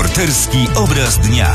Reporterski obraz dnia.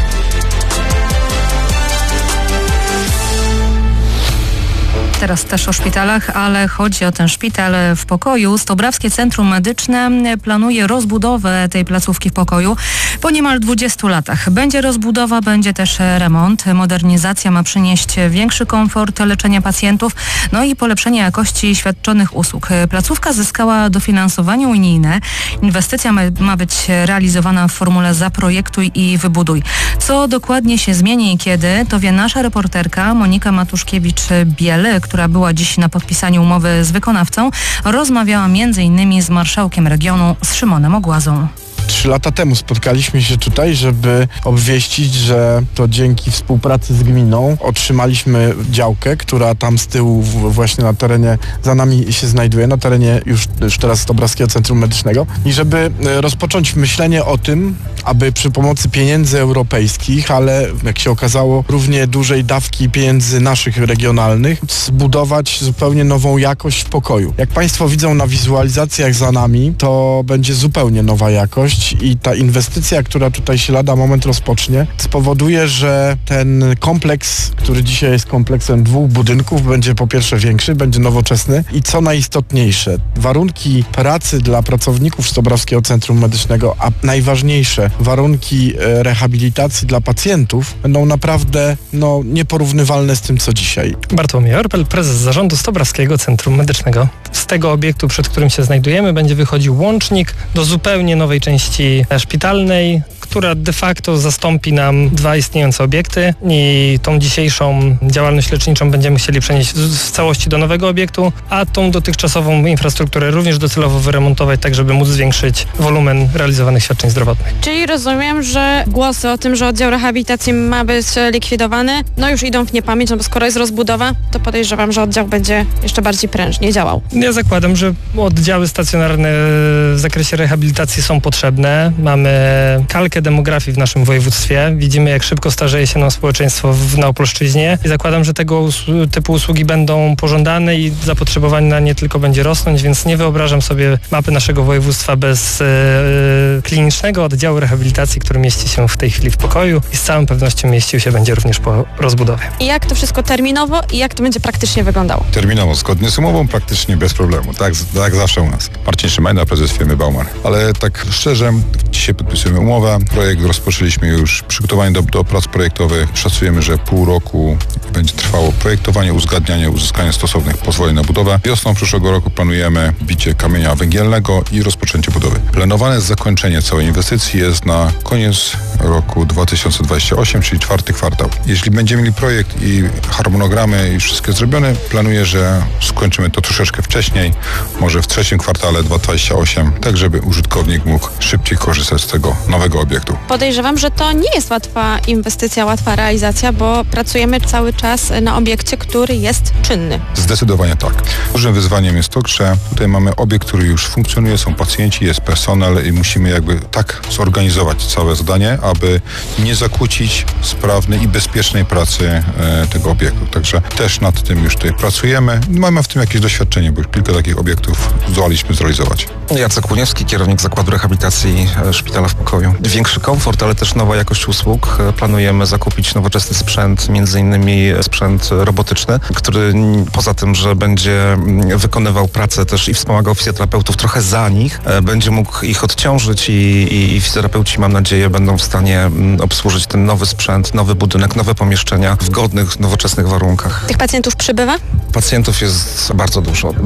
Teraz też o szpitalach, ale chodzi o ten szpital w Pokoju. Stobrawskie Centrum Medyczne planuje rozbudowę tej placówki w Pokoju po niemal 20 latach. Będzie rozbudowa, będzie też remont. Modernizacja ma przynieść większy komfort leczenia pacjentów, no i polepszenie jakości świadczonych usług. Placówka zyskała dofinansowanie unijne. Inwestycja ma być realizowana w formule zaprojektuj i wybuduj. Co dokładnie się zmieni i kiedy, to wie nasza reporterka Monika Matuszkiewicz-Biel, która była dziś na podpisaniu umowy z wykonawcą, rozmawiała m.in. z marszałkiem regionu, z Szymonem Ogłazą. 3 lata temu spotkaliśmy się tutaj, żeby obwieścić, że to dzięki współpracy z gminą otrzymaliśmy działkę, która tam z tyłu właśnie na terenie za nami się znajduje, na terenie już teraz Stobrawskiego Centrum Medycznego, i żeby rozpocząć myślenie o tym, aby przy pomocy pieniędzy europejskich, ale jak się okazało równie dużej dawki pieniędzy naszych regionalnych, zbudować zupełnie nową jakość w Pokoju. Jak Państwo widzą na wizualizacjach za nami, to będzie zupełnie nowa jakość i ta inwestycja, która tutaj się lada moment rozpocznie, spowoduje, że ten kompleks, który dzisiaj jest kompleksem 2 budynków, będzie po pierwsze większy, będzie nowoczesny i co najistotniejsze, warunki pracy dla pracowników Stobrawskiego Centrum Medycznego, a najważniejsze, warunki rehabilitacji dla pacjentów będą naprawdę nieporównywalne z tym, co dzisiaj. Bartłomiej Orpel, prezes zarządu Stobrawskiego Centrum Medycznego. Z tego obiektu, przed którym się znajdujemy, będzie wychodził łącznik do zupełnie nowej części szpitalnej, która de facto zastąpi nam 2 istniejące obiekty i tą dzisiejszą działalność leczniczą będziemy chcieli przenieść w całości do nowego obiektu, a tą dotychczasową infrastrukturę również docelowo wyremontować, tak żeby móc zwiększyć wolumen realizowanych świadczeń zdrowotnych. Czyli rozumiem, że głosy o tym, że oddział rehabilitacji ma być likwidowany, już idą w niepamięć, bo skoro jest rozbudowa, to podejrzewam, że oddział będzie jeszcze bardziej prężnie działał. Ja zakładam, że oddziały stacjonarne w zakresie rehabilitacji są potrzebne. Mamy kalkę demografii w naszym województwie. Widzimy, jak szybko starzeje się nam społeczeństwo na Opolszczyźnie i zakładam, że tego typu usługi będą pożądane i zapotrzebowanie na nie tylko będzie rosnąć, więc nie wyobrażam sobie mapy naszego województwa bez klinicznego oddziału rehabilitacji, który mieści się w tej chwili w Pokoju i z całą pewnością mieścił się będzie również po rozbudowie. I jak to wszystko terminowo i jak to będzie praktycznie wyglądało? Terminowo, zgodnie z umową, praktycznie bez problemu. Tak zawsze u nas. Marcin Szymajna, prezes firmy Bauman. Ale tak szczerze, dzisiaj podpisujemy umowę. Projekt rozpoczęliśmy już, przygotowanie do prac projektowych. Szacujemy, że pół roku będzie trwało projektowanie, uzgadnianie, uzyskanie stosownych pozwoleń na budowę. Wiosną przyszłego roku planujemy bicie kamienia węgielnego i rozpoczęcie budowy. Planowane zakończenie całej inwestycji jest na koniec roku 2028, czyli 4. kwartał. Jeśli będziemy mieli projekt i harmonogramy i wszystkie zrobione, planuję, że skończymy to troszeczkę wcześniej, może w 3. kwartale 2028, tak żeby użytkownik mógł szybciej korzystać z tego nowego obiektu. Podejrzewam, że to nie jest łatwa inwestycja, łatwa realizacja, bo pracujemy cały czas na obiekcie, który jest czynny. Zdecydowanie tak. Dużym wyzwaniem jest to, że tutaj mamy obiekt, który już funkcjonuje, są pacjenci, jest personel i musimy tak zorganizować całe zadanie, aby nie zakłócić sprawnej i bezpiecznej pracy tego obiektu. Także też nad tym już tutaj pracujemy. Mamy w tym jakieś doświadczenie, bo już kilka takich obiektów zdołaliśmy zrealizować. Jacek Łuniewski, kierownik Zakładu Rehabilitacji Szpitala w Pokoju. Większy komfort, ale też nowa jakość usług. Planujemy zakupić nowoczesny sprzęt, między innymi sprzęt robotyczny, który poza tym, że będzie wykonywał pracę też i wspomagał fizjoterapeutów trochę za nich, będzie mógł ich odciążyć i fizjoterapeuci, mam nadzieję, będą w stanie obsłużyć ten nowy sprzęt, nowy budynek, nowe pomieszczenia w godnych, nowoczesnych warunkach. Tych pacjentów przybywa? Pacjentów jest bardzo dużo.